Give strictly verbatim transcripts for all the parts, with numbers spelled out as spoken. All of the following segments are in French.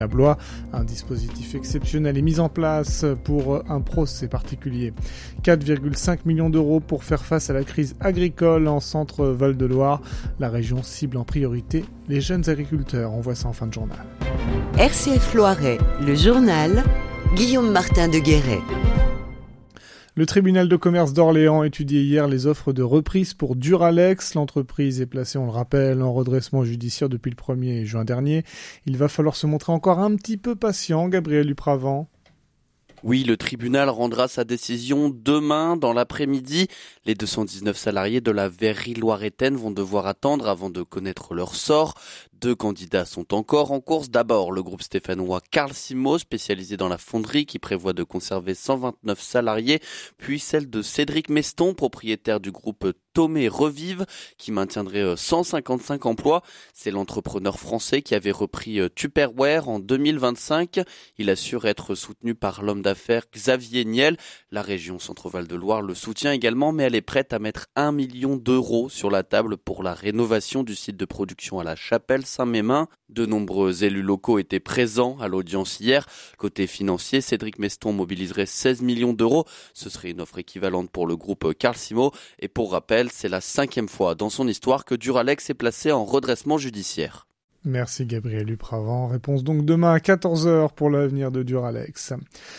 À Blois, un dispositif exceptionnel est mis en place pour un procès particulier. quatre virgule cinq millions d'euros pour faire face à la crise agricole en centre Val-de-Loire. La région cible en priorité les jeunes agriculteurs. On voit ça en fin de journal. R C F Loiret, le journal, Guillaume Martin de Guéret. Le tribunal de commerce d'Orléans étudiait hier les offres de reprise pour Duralex. L'entreprise est placée, on le rappelle, en redressement judiciaire depuis le premier juin dernier. Il va falloir se montrer encore un petit peu patient, Gabriel Upravant. Oui, le tribunal rendra sa décision demain dans l'après-midi. Les deux cent dix-neuf salariés de la verrerie loiretaine vont devoir attendre avant de connaître leur sort. Deux candidats sont encore en course. D'abord, le groupe stéphanois Carl-Simo, spécialisé dans la fonderie, qui prévoit de conserver cent vingt-neuf salariés. Puis celle de Cédric Meston, propriétaire du groupe Tomé Revive, qui maintiendrait cent cinquante-cinq emplois. C'est l'entrepreneur français qui avait repris Tupperware en deux mille vingt-cinq. Il assure être soutenu par l'homme d'affaires Xavier Niel. La région Centre-Val de Loire le soutient également, mais elle est prête à mettre un million d'euros sur la table pour la rénovation du site de production à la Chapelle Saint-Mémin. De nombreux élus locaux étaient présents à l'audience hier. Côté financier, Cédric Meston mobiliserait seize millions d'euros. Ce serait une offre équivalente pour le groupe Carl-Simo. Et pour rappel, c'est la cinquième fois dans son histoire que Duralex est placé en redressement judiciaire. Merci Gabriel Upravant. Réponse donc demain à quatorze heures pour l'avenir de Duralex.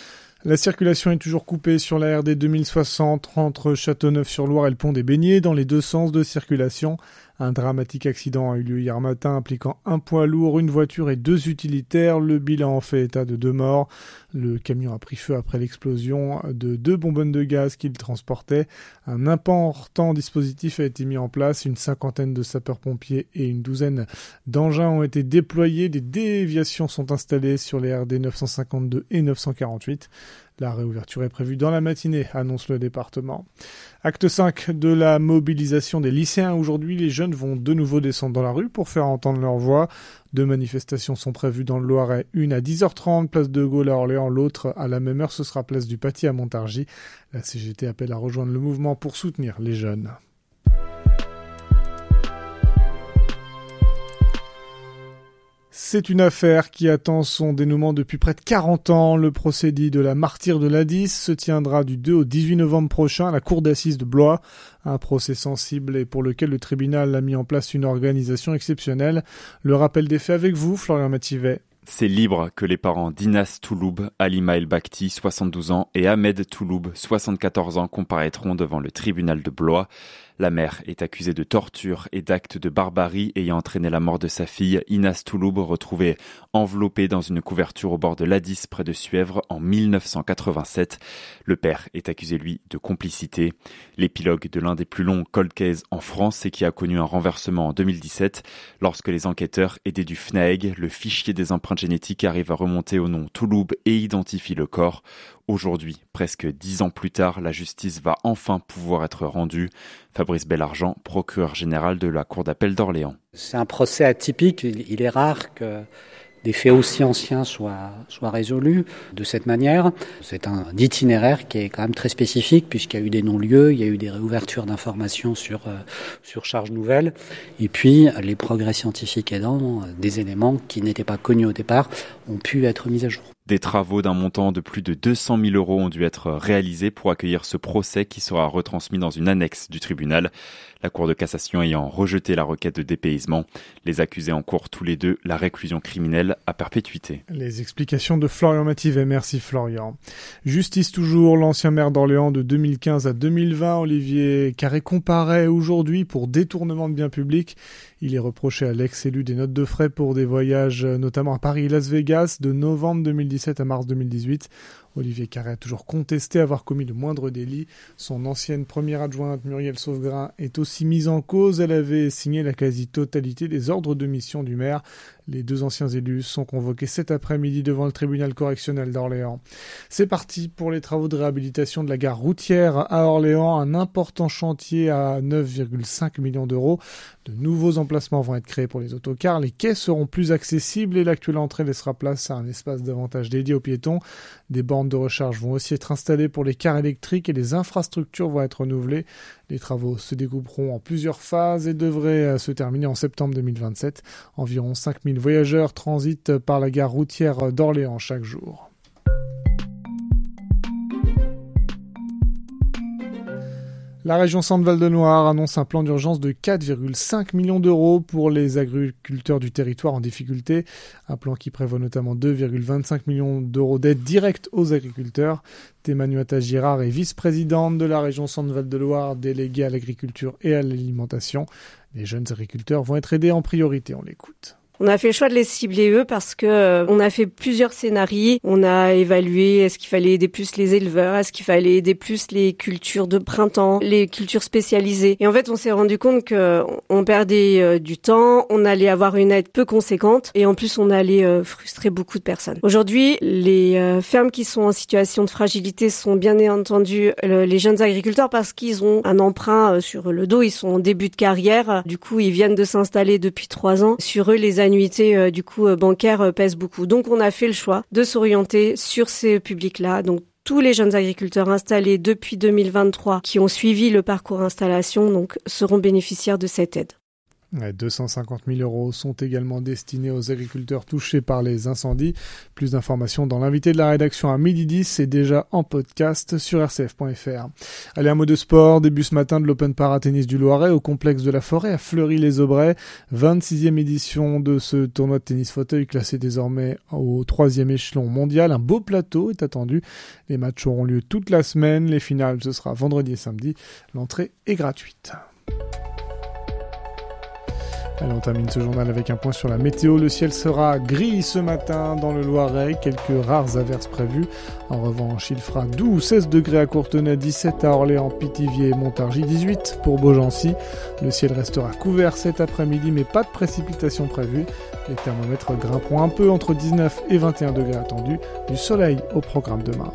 La circulation est toujours coupée sur la R D deux mille soixante entre Châteauneuf-sur-Loire et le pont des Beignets dans les deux sens de circulation. Un dramatique accident a eu lieu hier matin impliquant un poids lourd, une voiture et deux utilitaires. Le bilan en fait état de deux morts. Le camion a pris feu après l'explosion de deux bonbonnes de gaz qu'il transportait. Un important dispositif a été mis en place. Une cinquantaine de sapeurs-pompiers et une douzaine d'engins ont été déployés. Des déviations sont installées sur les R D neuf cent cinquante-deux et neuf cent quarante-huit. La réouverture est prévue dans la matinée, annonce le département. Acte cinq de la mobilisation des lycéens. Aujourd'hui, les jeunes vont de nouveau descendre dans la rue pour faire entendre leur voix. Deux manifestations sont prévues dans le Loiret. Une à dix heures trente, place de Gaulle à Orléans. L'autre, à la même heure, ce sera place du Paty à Montargis. La C G T appelle à rejoindre le mouvement pour soutenir les jeunes. C'est une affaire qui attend son dénouement depuis près de quarante ans. Le procès dit de la martyre de l'A D I S se tiendra du deux au dix-huit novembre prochain à la cour d'assises de Blois. Un procès sensible et pour lequel le tribunal a mis en place une organisation exceptionnelle. Le rappel des faits avec vous, Florian Mativet. C'est libre que les parents d'Inas Touloub, Halima El Bakhti, soixante-douze ans, et Ahmed Touloub, soixante-quatorze ans, comparaîtront devant le tribunal de Blois. La mère est accusée de torture et d'actes de barbarie ayant entraîné la mort de sa fille, Inas Touloub, retrouvée enveloppée dans une couverture au bord de l'A D I S près de Suèvre en mille neuf cent quatre-vingt-sept. Le père est accusé, lui, de complicité. L'épilogue de l'un des plus longs cold cases en France et qui a connu un renversement en deux mille dix-sept, lorsque les enquêteurs aidés du F N A E G, le fichier des empreintes génétiques, arrivent à remonter au nom Touloub et identifient le corps. Aujourd'hui, presque dix ans plus tard, la justice va enfin pouvoir être rendue. Fabrice Bellargent, procureur général de la Cour d'appel d'Orléans. C'est un procès atypique. Il est rare que des faits aussi anciens soient, soient résolus de cette manière. C'est un itinéraire qui est quand même très spécifique puisqu'il y a eu des non-lieux, il y a eu des réouvertures d'informations sur, euh, sur charges nouvelles. Et puis, les progrès scientifiques aidant, des éléments qui n'étaient pas connus au départ ont pu être mis à jour. Des travaux d'un montant de plus de deux cent mille euros ont dû être réalisés pour accueillir ce procès qui sera retransmis dans une annexe du tribunal. La Cour de cassation ayant rejeté la requête de dépaysement, les accusés encourent tous les deux la réclusion criminelle à perpétuité. Les explications de Florian Mativet. Merci Florian. Justice toujours, l'ancien maire d'Orléans de deux mille quinze à deux mille vingt, Olivier Carré, comparaît aujourd'hui pour détournement de biens publics. Il est reproché à l'ex-élu des notes de frais pour des voyages notamment à Paris et Las Vegas de novembre deux mille dix-sept à mars deux mille dix-huit. Olivier Carré a toujours contesté avoir commis le moindre délit. Son ancienne première adjointe Muriel Sauvegrain est aussi mise en cause. Elle avait signé la quasi-totalité des ordres de mission du maire. Les deux anciens élus sont convoqués cet après-midi devant le tribunal correctionnel d'Orléans. C'est parti pour les travaux de réhabilitation de la gare routière à Orléans. Un important chantier à neuf virgule cinq millions d'euros. De nouveaux emplacements vont être créés pour les autocars. Les quais seront plus accessibles et l'actuelle entrée laissera place à un espace davantage dédié aux piétons. Des bornes bornes de recharge vont aussi être installées pour les cars électriques et les infrastructures vont être renouvelées. Les travaux se découperont en plusieurs phases et devraient se terminer en septembre deux mille vingt-sept. Environ cinq mille voyageurs transitent par la gare routière d'Orléans chaque jour. La région Centre-Val de Loire annonce un plan d'urgence de quatre virgule cinq millions d'euros pour les agriculteurs du territoire en difficulté. Un plan qui prévoit notamment deux virgule vingt-cinq millions d'euros d'aide directe aux agriculteurs. Emmanuata Girard est vice-présidente de la région Centre-Val de Loire, déléguée à l'agriculture et à l'alimentation. Les jeunes agriculteurs vont être aidés en priorité, on l'écoute. On a fait le choix de les cibler eux parce que euh, on a fait plusieurs scénarios. On a évalué est-ce qu'il fallait aider plus les éleveurs, est-ce qu'il fallait aider plus les cultures de printemps, les cultures spécialisées. Et en fait, on s'est rendu compte que on perdait euh, du temps, on allait avoir une aide peu conséquente et en plus on allait euh, frustrer beaucoup de personnes. Aujourd'hui, les euh, fermes qui sont en situation de fragilité sont bien entendu euh, les jeunes agriculteurs parce qu'ils ont un emprunt euh, sur le dos, ils sont en début de carrière. Du coup, ils viennent de s'installer depuis trois ans. Sur eux, les annuités euh, du coup euh, bancaires euh, pèsent beaucoup. Donc on a fait le choix de s'orienter sur ces publics-là. Donc tous les jeunes agriculteurs installés depuis deux mille vingt-trois qui ont suivi le parcours installation donc seront bénéficiaires de cette aide. deux cent cinquante mille euros sont également destinés aux agriculteurs touchés par les incendies. Plus d'informations dans l'invité de la rédaction à midi dix, c'est déjà en podcast sur r c f point f r. Allez, un mot de sport. Début ce matin de l'Open Para-Tennis du Loiret au complexe de la Forêt à Fleury-les-Aubrais. vingt-sixième édition de ce tournoi de tennis fauteuil classé désormais au troisième échelon mondial. Un beau plateau est attendu. Les matchs auront lieu toute la semaine. Les finales, ce sera vendredi et samedi. L'entrée est gratuite. Allez, on termine ce journal avec un point sur la météo. Le ciel sera gris ce matin dans le Loiret, quelques rares averses prévues. En revanche, il fera doux, seize degrés à Courtenay, dix-sept à Orléans, Pithiviers et Montargis, dix-huit pour Beaugency. Le ciel restera couvert cet après-midi, mais pas de précipitations prévues. Les thermomètres grimperont un peu entre dix-neuf et vingt et un degrés attendus. Du soleil au programme demain.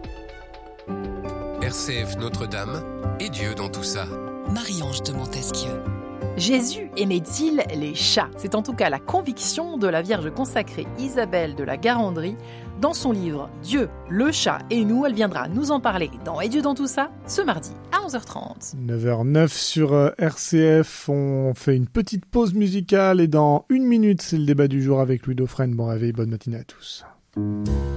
R C F Notre-Dame et Dieu dans tout ça. Marie-Ange de Montesquieu. Jésus aimait-il les chats ? C'est en tout cas la conviction de la Vierge consacrée Isabelle de la Garandrie dans son livre « Dieu, le chat et nous ». Elle viendra nous en parler dans « Et Dieu dans tout ça » ce mardi à onze heures trente. neuf heures neuf sur R C F, on fait une petite pause musicale et dans une minute, c'est le débat du jour avec Louis Dauphren. Bon réveil, bonne matinée à tous.